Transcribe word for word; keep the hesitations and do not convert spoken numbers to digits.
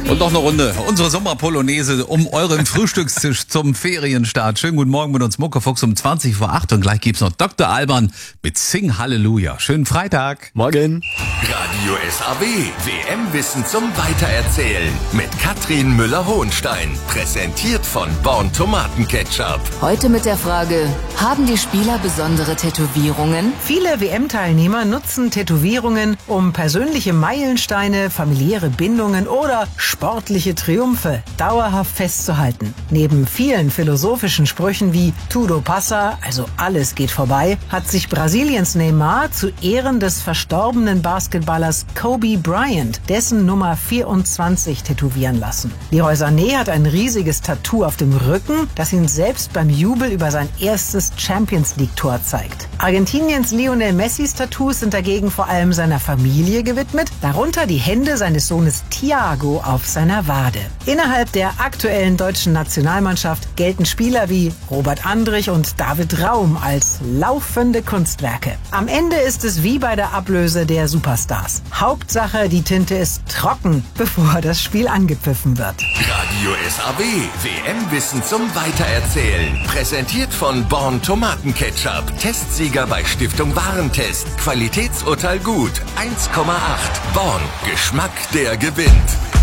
Und noch eine Runde. Unsere Sommerpolonaise um euren Frühstückstisch zum Ferienstart. Schönen guten Morgen mit uns Muckefuchs um zwanzig vor acht und gleich gibt's noch Doktor Alban mit Sing Halleluja. Schönen Freitag. Morgen. Radio S A W, W M-Wissen zum Weitererzählen mit Katrin Müller-Hohenstein. Präsentiert von Born Tomatenketchup. Heute mit der Frage, haben die Spieler besondere Tätowierungen? Viele W M-Teilnehmer nutzen Tätowierungen, um persönliche Meilensteine, familiäre Bindungen oder sportliche Triumphe dauerhaft festzuhalten. Neben vielen philosophischen Sprüchen wie Tudo passa, also alles geht vorbei, hat sich Brasiliens Neymar zu Ehren des verstorbenen Basketballers Kobe Bryant dessen Nummer vierundzwanzig tätowieren lassen. Leroy Sané hat ein riesiges Tattoo auf dem Rücken, das ihn selbst beim Jubel über sein erstes Champions-League-Tor zeigt. Argentiniens Lionel Messis Tattoos sind dagegen vor allem seiner Familie gewidmet, darunter die Hände seines Sohnes Thiago auf seiner Wade. Innerhalb der aktuellen deutschen Nationalmannschaft gelten Spieler wie Robert Andrich und David Raum als laufende Kunstwerke. Am Ende ist es wie bei der Ablöse der Superstars. Hauptsache, die Tinte ist trocken, bevor das Spiel angepfiffen wird. Radio S A W, W M-Wissen zum Weitererzählen. Präsentiert von Born Tomatenketchup. Testsieger bei Stiftung Warentest. Qualitätsurteil gut. eins Komma acht. Born. Geschmack, der gewinnt.